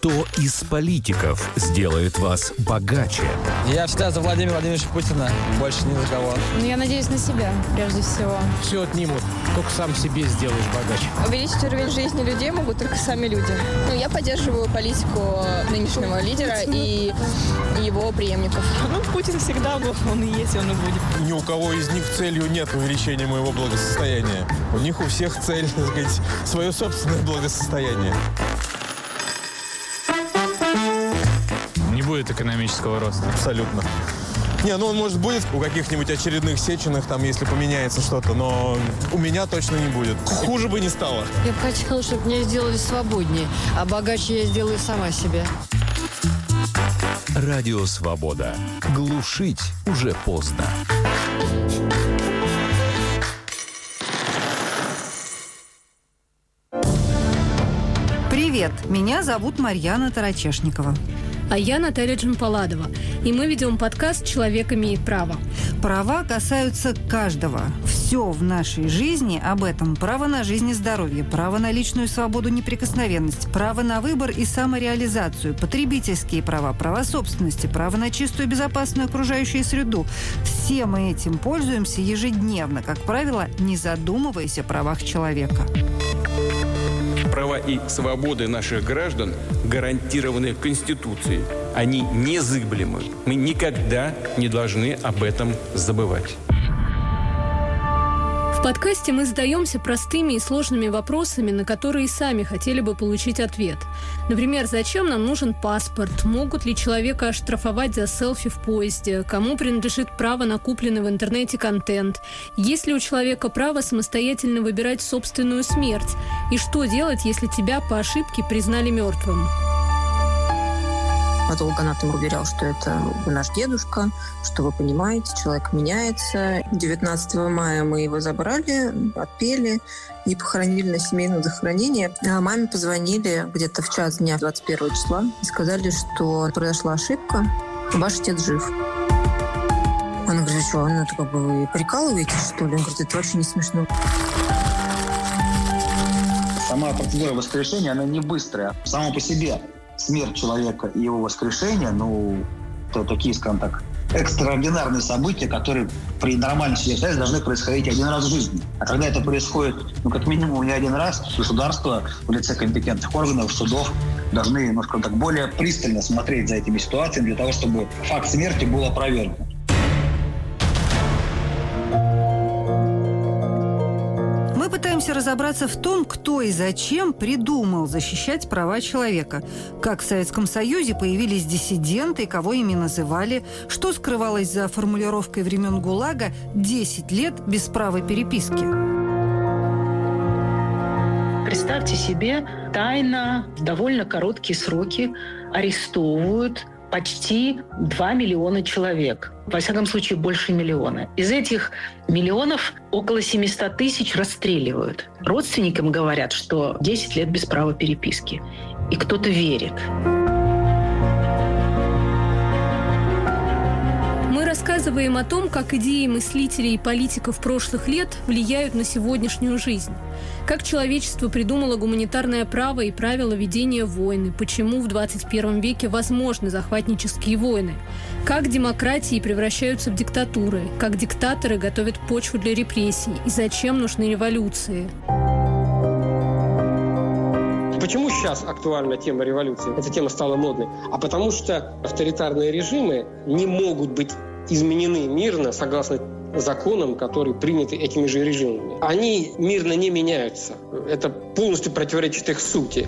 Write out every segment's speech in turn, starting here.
Кто из политиков сделает вас богаче? Я всегда за Владимира Владимировича Путина, больше ни за кого. Я надеюсь на себя, прежде всего. Все отнимут, только сам себе сделаешь богаче. Увеличить уровень жизни людей могут только сами люди. Я поддерживаю политику нынешнего лидера и его преемников. Путин всегда был, он и есть, он и будет. Ни у кого из них целью нет увеличения моего благосостояния. У них у всех цель, так сказать, свое собственное благосостояние. Не будет экономического роста. Абсолютно. Не, он, может, будет у каких-нибудь очередных Сеченых, там, если поменяется что-то, но у меня точно не будет. Хуже бы не стало. Я бы хотела, чтобы меня сделали свободнее, а богаче я сделаю сама себе. Радио «Свобода». Глушить уже поздно. Привет, меня зовут Марьяна Тарачешникова. А я Наталья Джампаладова. И мы ведем подкаст «Человек имеет право». Права касаются каждого. Все в нашей жизни об этом. Право на жизнь и здоровье, право на личную свободу, неприкосновенность, право на выбор и самореализацию, потребительские права, права собственности, право на чистую и безопасную окружающую среду. Все мы этим пользуемся ежедневно, как правило, не задумываясь о правах человека. Права и свободы наших граждан гарантированы Конституцией. Они незыблемы. Мы никогда не должны об этом забывать. В подкасте мы задаемся простыми и сложными вопросами, на которые сами хотели бы получить ответ. Например, зачем нам нужен паспорт? Могут ли человека оштрафовать за селфи в поезде? Кому принадлежит право на купленный в интернете контент? Есть ли у человека право самостоятельно выбирать собственную смерть? И что делать, если тебя по ошибке признали мертвым? Патологоанатом уверял, что это наш дедушка, что вы понимаете, человек меняется. 19 мая мы его забрали, отпели и похоронили на семейном захоронении. А маме позвонили где-то в час дня 21 числа и сказали, что произошла ошибка, ваш отец жив. Она говорит, что, это как бы вы прикалываетесь, что ли? Он говорит, это вообще не смешно. Сама процедура воскрешения, она не быстрая. Само по себе смерть человека и его воскрешение, это такие, скажем так, экстраординарные события, которые при нормальной ситуации должны происходить один раз в жизни. А когда это происходит, как минимум не один раз, государство в лице компетентных органов, судов должны, скажем так, более пристально смотреть за этими ситуациями для того, чтобы факт смерти был опровергнут. Мы пытаемся разобраться в том, кто и зачем придумал защищать права человека. Как в Советском Союзе появились диссиденты, кого ими называли, что скрывалось за формулировкой времен ГУЛАГа «10 лет без права переписки». Представьте себе, тайно в довольно короткие сроки арестовывают почти 2 миллиона человек. Во всяком случае, больше миллиона. Из этих миллионов около 700 тысяч расстреливают. Родственникам говорят, что 10 лет без права переписки. И кто-то верит. Мы рассказываем о том, как идеи мыслителей и политиков прошлых лет влияют на сегодняшнюю жизнь. Как человечество придумало гуманитарное право и правила ведения войны, почему в 21 веке возможны захватнические войны, как демократии превращаются в диктатуры, как диктаторы готовят почву для репрессий и зачем нужны революции. Почему сейчас актуальна тема революции? Эта тема стала модной. А потому что авторитарные режимы не могут быть изменены мирно согласно законам, которые приняты этими же режимами. Они мирно не меняются. Это полностью противоречит их сути.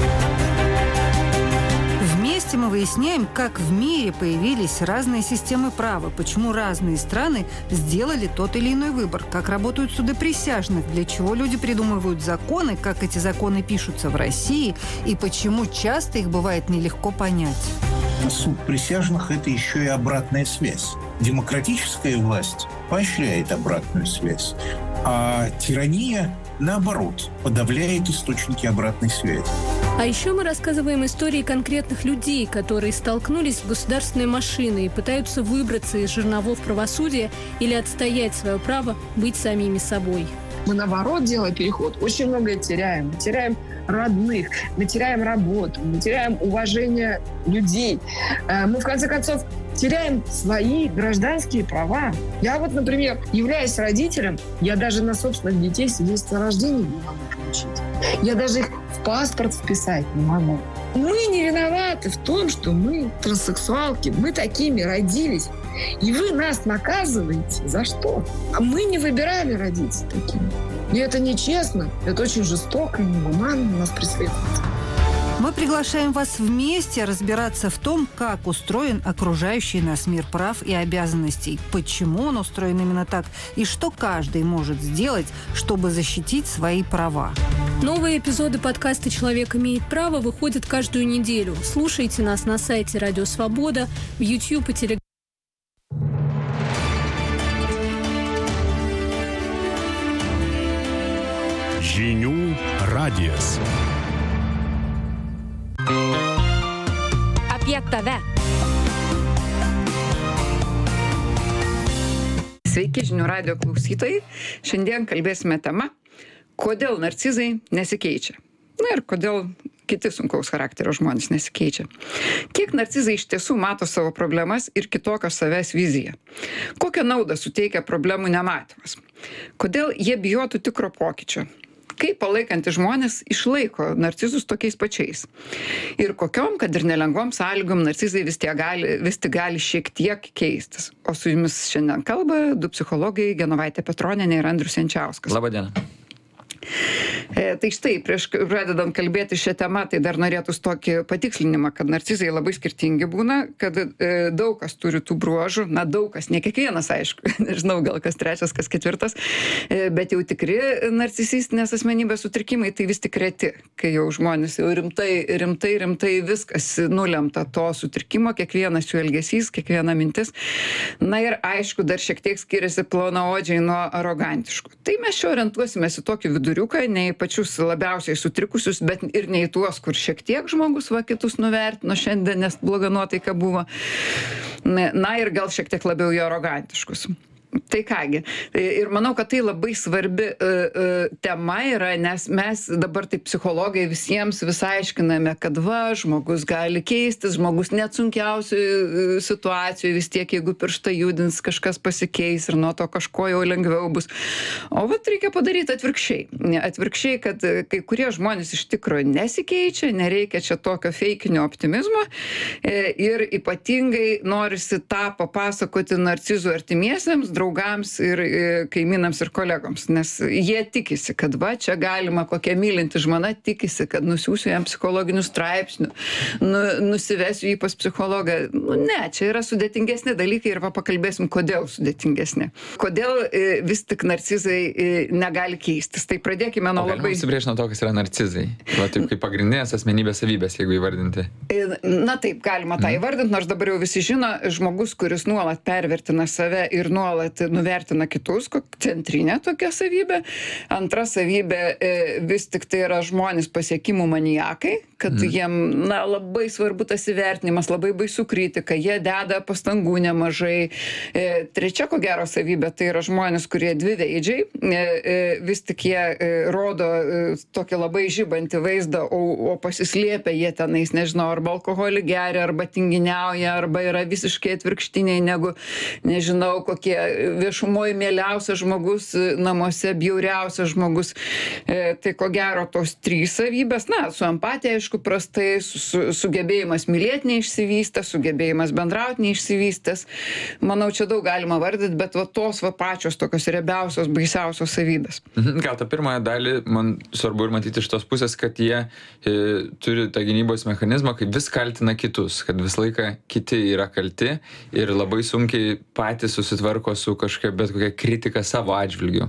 Вместе мы выясняем, как в мире появились разные системы права, почему разные страны сделали тот или иной выбор, как работают суды присяжных, для чего люди придумывают законы, как эти законы пишутся в России и почему часто их бывает нелегко понять. Суд присяжных – это еще и обратная связь. Демократическая власть поощряет обратную связь, а тирания, наоборот, подавляет источники обратной связи. А еще мы рассказываем истории конкретных людей, которые столкнулись с государственной машиной и пытаются выбраться из жерновов правосудия или отстоять свое право быть самими собой. Мы, наоборот, делая переход, очень многое теряем. Мы теряем родных, мы теряем работу, мы теряем уважение людей. Мы, в конце концов, теряем свои гражданские права. Я вот, например, являясь родителем, я даже на собственных детей свидетельство о рождении не могу получить. Я даже их в паспорт вписать не могу. Мы не виноваты в том, что мы транссексуалки, мы такими родились. И вы нас наказываете. За что? А мы не выбирали родиться такими. И это нечестно, это очень жестоко и негуманно нас преследует. Мы приглашаем вас вместе разбираться в том, как устроен окружающий нас мир прав и обязанностей, почему он устроен именно так и что каждый может сделать, чтобы защитить свои права. Новые эпизоды подкаста «Человек имеет право» выходят каждую неделю. Слушайте нас на сайте Радио Свобода, в YouTube и Telegram. Žinių radijas. Apie tave. Sveiki, Žinių radijo klausytojai. Šiandien kalbėsime tema, kodėl narcizai nesikeičia. Na ir kodėl kiti sunkaus charakterio žmonės nesikeičia. Kiek narcizai iš tiesų mato savo problemas ir kitokio savęs viziją? Kokią naudą suteikia problemų nematymas? Kodėl jie bijotų tikro pokyčio? Kaip palaikantys žmonės išlaiko narcizus tokiais pačiais? Ir kokiom, kad ir nelengvom sąlygom, narcizai vis tik gali šiek tiek keistis. O su jumis šiandien kalba du psichologai Genovaitė Petronienė ir Andrius Jančiauskas. Labadiena. Tai štai, prieš pradedant kalbėti šią temą, tai dar norėtųs tokį patikslinimą, kad narcizai labai skirtingi būna, kad daug kas turi tų bruožų, na daug kas, ne kiekvienas aišku, nežinau, gal kas trečias, kas ketvirtas, bet jau tikri narcisistinės asmenybės sutrikimai, tai vis tik reti, kai jau žmonės jau rimtai viskas nulemta to sutrikimo, kiekvienas jų elgesys, kiekviena mintis. Na ir aišku, dar šiek tiek skiriasi plonaodžiai nuo arogantiškų. Tai mes čia orientuosimės į tokį viduriuką, ne į pačius labiausiai sutrikusius, bet ir ne į tuos, kur šiek tiek žmogus kitus nuvertino šiandien, nes bloga nuotaika buvo. Na ir gal šiek tiek labiau į arogantiškus. Tai kągi, ir manau, kad tai labai svarbi tema yra, nes mes dabar taip psichologai visiems vis aiškiname, kad žmogus gali keistis, žmogus net sunkiausių situacijų vis tiek, jeigu pirštą judins, kažkas pasikeis ir nuo to kažko jau lengviau bus. O reikia padaryti atvirkščiai, kad kai kurie žmonės iš tikrųjų nesikeičia, nereikia čia tokio feikinio optimizmo ir ypatingai norisi tą papasakoti narcizų artimiesiems, draugams ir kaimynams ir kolegoms, nes jie tikisi, kad čia galima, kokia mylinti žmona tikisi, kad nusiųsiu jam psichologinių straipsnių, nusivesiu jį pas psichologą. Ne, čia yra sudėtingesni dalykai ir pakalbėsim, kodėl sudėtingesni. Kodėl vis tik narcizai negali keistis. Tai pradėkime nuo labai... Galima užsibrėžti nuo to, kas yra narcizai. Taip kaip pagrindinės asmenybės savybės, jeigu įvardinti. Na taip, galima tą įvardinti, nors dabar jau visi žino, žmogus, kuris nuolat pervertina save ir nuolat nuvertina kitus, centrinė tokia savybė. Antra savybė vis tik tai yra žmonės pasiekimų maniakai, kad jiem labai svarbu tas įvertinimas, labai baisu kritika, jie deda pastangų nemažai. Trečia, ko gero savybė, tai yra žmonės, kurie dviveidžiai, vis tik jie rodo tokį labai žibantį vaizdą, o pasislėpia jie tenais, nežinau, arba alkoholį geria, arba tinginiauja, arba yra visiškai atvirkštiniai negu, nežinau, kokie viešumoje mieliausias žmogus, namuose bjauriausias žmogus. Tai ko gero tos trys savybės, su empatija, aišku, prastai, sugebėjimas mylėti neišsivystęs, sugebėjimas bendrauti neišsivystęs. Manau, čia daug galima vardyti, bet tos pačios tokios riebiausios, baisiausios savybės. Gal tą pirmąją dalį, man svarbu ir matyti iš tos pusės, kad jie turi tą gynybos mechanizmą, kai vis kaltina kitus, kad visą laiką kiti yra kalti ir labai sunkiai patys susitvarko su bet kokia kritika savo atžvilgiu.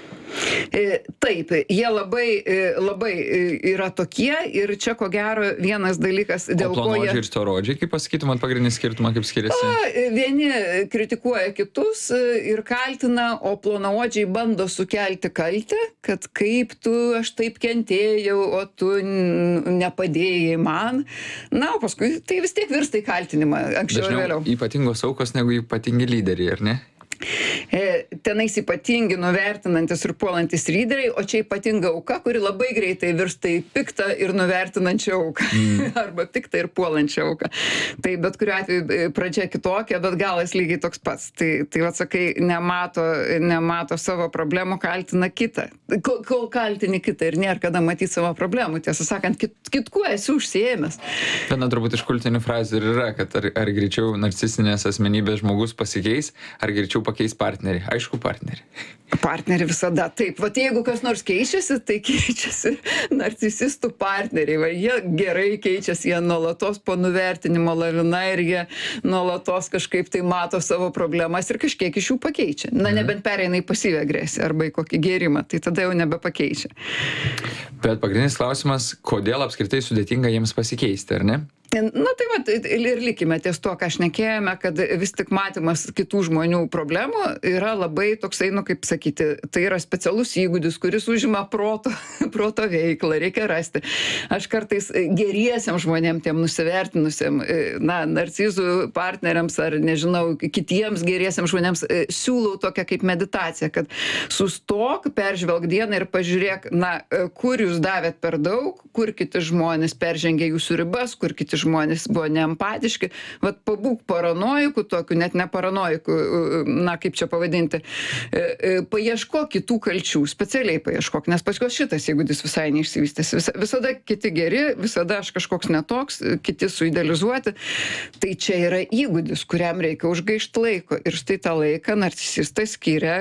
Taip, jie labai yra tokie ir čia ko gero vienas dalykas, dėl ko jie... O plonaodžiai ir storodžiai, kaip pasakytumėt pagrindinį skirtumą, kaip skiriasi? Vieni kritikuoja kitus ir kaltina, o plonaodžiai bando sukelti kaltę, kad kaip tu, aš taip kentėjau, o tu nepadėjai man. Na, o paskui tai vis tiek virsta į kaltinimą, anksčiau ir vėliau. Dažniau ypatingos aukos negu ypatingi lyderiai, ar ne? Tenais ypatingi, nuvertinantis ir puolantis lyderiai, o čia ypatinga auka, kuri labai greitai virsta į piktą ir nuvertinančią auką. Arba piktą ir puolančią auką. Tai bet kuriuo atveju pradžia kitokia, bet galas lygiai toks pats. Tai atsakai, nemato savo problemų, kaltina kitą. Kol kaltini kitą ir nėra kada matyti savo problemų. Tiesą sakant, kitkuo esi užsiėmęs. Viena turbūt iš kultinių frazių ir yra, kad ar greičiau narcistinės asmenybės žmogus pasikeis, ar greičiau pakeis partnerį. Aišku, partnerį. Partnerį visada. Taip, vat jeigu kas nors keičiasi, tai keičiasi narcisistų partneriai. Va, jie gerai keičiasi, jie nuolatos po nuvertinimo lavina ir jie nuolatos kažkaip tai mato savo problemas ir kažkiek iš jų pakeičia. Na, nebent pereina į pasyvią agresiją arba į kokį gėrimą, tai tada jau nebepakeičia. Bet pagrindinis klausimas, kodėl apskritai sudėtinga jiems pasikeisti, ar ne? Na tai va, ir likime ties to, ką šnekėjome, kad vis tik matymas kitų žmonių problemų yra labai toksai, kaip sakyti, tai yra specialus įgūdis, kuris užima proto veiklą, reikia rasti. Aš kartais geriesiam žmonėm, tiem nusivertinusiem, narcizų partneriams ar, nežinau, kitiems geriesiam žmonėms siūlau tokią kaip meditaciją, kad sustok, peržvelk dieną ir pažiūrėk, kur jūs davėt per daug, kur kiti žmonės peržengė jūsų ribas, kur kiti žmonės buvo neempatiški, vat pabūk paranojiku tokiu, net ne paranojiku, kaip čia pavadinti, paieškok kitų kalčių, specialiai paieškok, nes paskui šitas įgūdis visai neišsivystęs. Visada kiti geri, visada aš kažkoks netoks, kiti suidealizuoti. Tai čia yra įgūdis, kuriam reikia užgaišti laiko. Ir štai tą laiką narcisistas skiria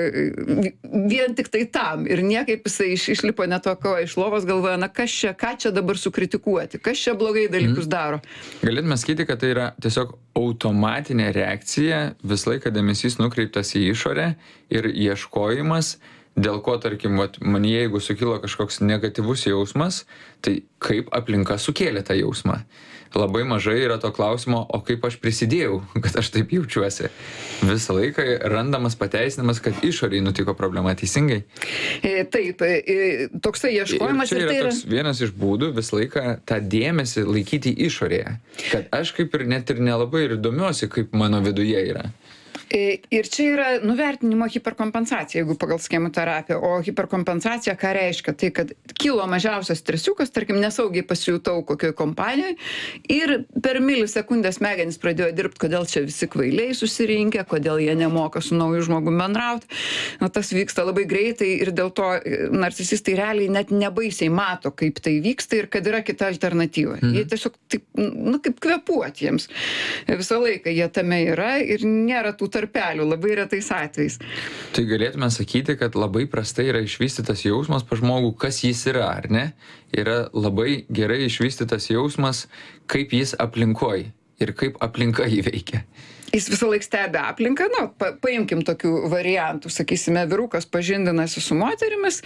vien tik tai tam. Ir niekaip jisai išlipo ne to, ko iš lovos galvoja, ką čia dabar sukritikuoti, kas čia blogai dalykus daro. Galėtume sakyti, kad tai yra tiesiog automatinė reakcija, visą laiką dėmesys nukreiptas į išorę ir ieškojimas, dėl ko, tarkim, man jeigu sukilo kažkoks negatyvus jausmas, tai kaip aplinka sukėlė tą jausmą. Labai mažai yra to klausimo, o kaip aš prisidėjau, kad aš taip jaučiuosi. Visą laiką randamas pateisinimas, kad išoriai nutiko problema, teisingai? Taip, toksai ieškojimas. Ir čia yra toks vienas iš būdų visą laiką tą dėmesį laikyti išorėje. Kad aš kaip ir net ir nelabai ir domiuosi, kaip mano viduje yra. Ir čia yra nuvertinimo hiperkompensacija, jeigu pagal schemų terapiją. O hiperkompensacija ką reiškia? Tai, kad kilo mažiausias stresiukas, tarkim, nesaugiai pasijutau kokioje kompanijoje ir per milisekundę smegenys pradėjo dirbti, kodėl čia visi kvailiai susirinkę, kodėl jie nemoka su nauju žmogumi bendrauti. Tas vyksta labai greitai ir dėl to narcisistai realiai net nebaisiai mato, kaip tai vyksta ir kad yra kita alternatyva. Jie tiesiog taip, kaip kvėpuoti jiems. Visą laiką jie tame yra ir nėra tų tarpelių, labai retais atvejais. Tai galėtume sakyti, kad labai prastai yra išvystytas jausmas pas žmogų, kas jis yra, ar ne? Yra labai gerai išvystytas jausmas, kaip jis aplinkoj ir kaip aplinka jį veikia. Jis visą laiką stebi aplinką, paimkim tokių variantų, sakysime, vyrukas pažindinasi su moterimis,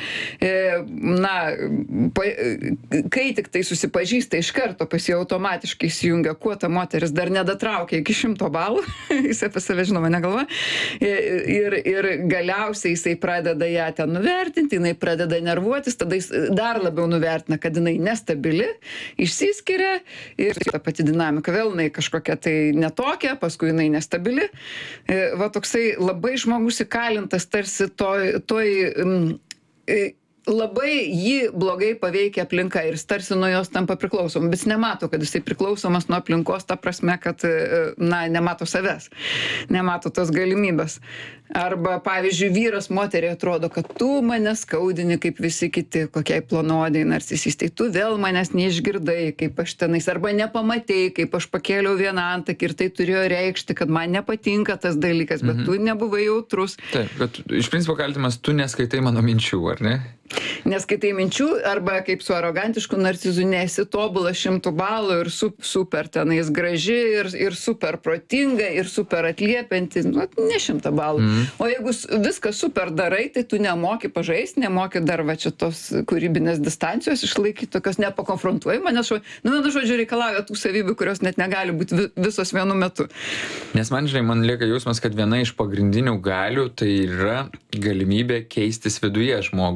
kai tik tai susipažįsta iš karto pas jį automatiškai įsijungia, kuo ta moteris dar nedatraukia iki 100 balų, jis apie save žinoma negalvoja, ir galiausiai jisai pradeda ją ten nuvertinti, jinai pradeda nervuotis, tada jis dar labiau nuvertina, kad jinai nestabili, išsiskiria ir ta pati dinamika vėl jinai kažkokia tai netokia, paskui jinai nestabili. Va toksai labai žmogus įkalintas tarsi labai jį blogai paveikia aplinka ir jis tarsi nuo jos tampa priklausom, bet jis nemato, kad jisai priklausomas nuo aplinkos, ta prasme, kad nemato savęs, nemato tos galimybės. Arba, pavyzdžiui, vyras moteriai atrodo, kad tu mane skaudini kaip visi kiti, kokiai plonodai narcisistai, tu vėl manęs neišgirdai, kaip aš tenais, arba nepamatei, kaip aš pakėliau vieną antakį ir tai turėjo reikšti, kad man nepatinka tas dalykas, bet tu nebuvai jautrus. Taip, kad iš principo kaltimas, tu neskaitai mano minčių, ar ne? Neskaitai minčių, arba kaip su arogantišku narcizu nesi tobulas 100 balų ir super tenais graži ir super protinga ir super atliepianti, ne 100 balų. O jeigu viską super darai, tai tu nemoki pažaisti, nemoki dar va čia tos kūrybinės distancijos išlaikyti, tokios nepakonfrontuojama, nes vienu žodžiu reikalauja tų savybių, kurios net negali būti visos vienu metu. Nes man lieka jausmas, kad viena iš pagrindinių galių tai yra galimybė keistis viduje žmogui.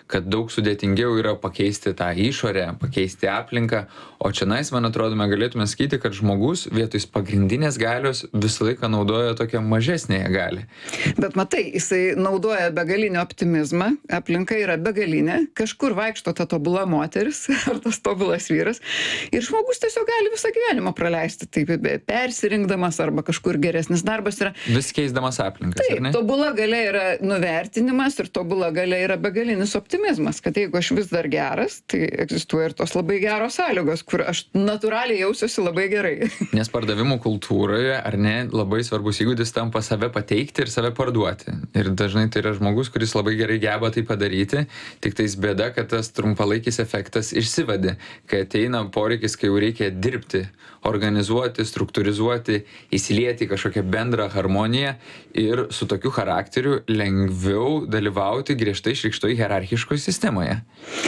kad daug sudėtingiau yra pakeisti tą išorę, pakeisti aplinką, o čionais, man atrodo, mes galėtume sakyti, kad žmogus vietoj pagrindinės galios visą laiką naudoja tokią mažesnėje galį. Bet matai, jisai naudoja begalinį optimizmą, aplinka yra begalinė, kažkur vaikšto ta tobula moteris ar tas tobulas vyras ir žmogus tiesiog gali visą gyvenimą praleisti, taip persirinkdamas arba kažkur geresnis darbas yra. Vis keisdamas aplinkas, taip, ar ne? Tobula galia yra nuvertinimas ir tobula galia yra begalinis optimizmas, kad jeigu aš vis dar geras, tai egzistuoja ir tos labai geros sąlygos, kur aš natūraliai jausiuosi labai gerai. Nes pardavimų kultūroje, ar ne, labai svarbus įgūdis tampa save pateikti ir save parduoti. Ir dažnai tai yra žmogus, kuris labai gerai geba tai padaryti, tik tais bėda, kad tas trumpalaikis efektas išsivadi, kai ateina poreikis, kai jau reikia dirbti, organizuoti, struktūrizuoti, įsilieti kažkokią bendrą harmoniją ir su tokiu charakteriu lengviau dalyvauti griežtai išreikštoj hierarchiškoj sistemoje.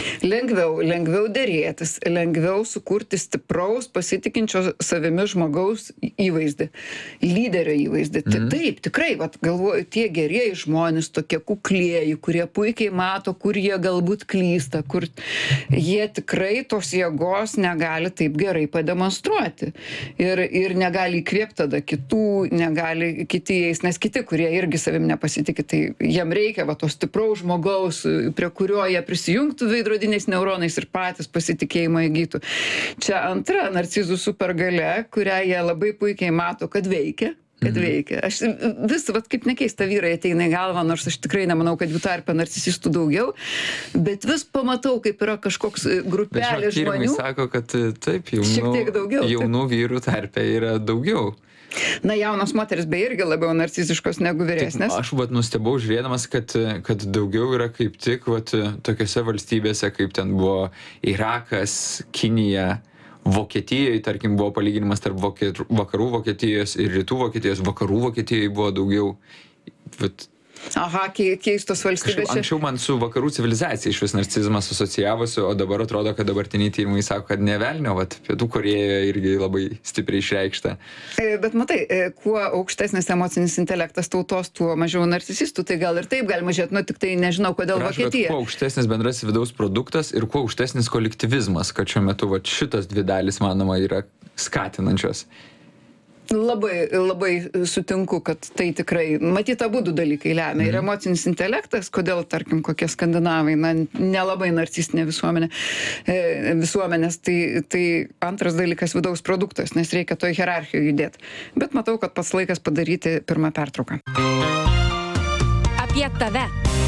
Lengviau derėtis, lengviau sukurti stipraus, pasitikinčio savimi žmogaus įvaizdį, lyderio įvaizdį. Taip, tikrai, galvoju, tie gerieji žmonės, tokie kuklieji, kurie puikiai mato, kur jie galbūt klysta, kur jie tikrai tos jėgos negali taip gerai pademonstruoti. Ir negali įkvėpti tada kitų, negali kiti jais, nes kiti, kurie irgi savim nepasitikė, tai jiem reikia to stipraus žmogaus, prie kurio jie prisijungtų veidrodiniais neuronais ir patys pasitikėjimą įgytų. Čia antra narcizų supergalia, kurią jie labai puikiai mato, kad veikia. Aš vis, kaip nekeista, vyrai ateina į galvą, nors aš tikrai nemanau, kad jų tarpe narcisistų daugiau, bet vis pamatau, kaip yra kažkoks grupelė žmonių. Tyrimai sako, kad taip, šiek tiek daugiau, jaunų vyrų tarpe yra daugiau. Na, jaunos moteris beje irgi labiau narciziškos negu vyresnės. Aš nustebau žiūrėdamas, kad daugiau yra kaip tik tokiose valstybėse, kaip ten buvo Irakas, Kinija, Vokietijoje, tarkim, buvo palyginimas tarp vakarų Vokietijos ir rytų Vokietijos. Vakarų Vokietijoje buvo daugiau. Aha, keistos valstybės. Anksčiau man su vakarų civilizacija iš vis narcizmas asociavosi, o dabar atrodo, kad dabartiniai tyrimai sako, kad ne velnio, Pietų Korėjoje irgi labai stipriai išreikšta. Bet matai, kuo aukštesnis emocinis intelektas tautos, tuo mažiau narcisistų, tai gal ir taip galima žiūrėti, tik tai nežinau, kodėl Vokietija. Kuo aukštesnis bendras vidaus produktas ir kuo aukštesnis kolektyvizmas, kad šiuo metu šitas dvi dalys, manoma, yra skatinančios. Labai sutinku, kad tai tikrai, matyt, abu du dalykai lemia. Ir emocinis intelektas, kodėl, tarkim, kokie skandinavai, nelabai narcistinė visuomenės, tai antras dalykas vidaus produktas, nes reikia toj hierarchijoje judėti. Bet matau, kad pats laikas padaryti pirmą pertrauką. Apie tave.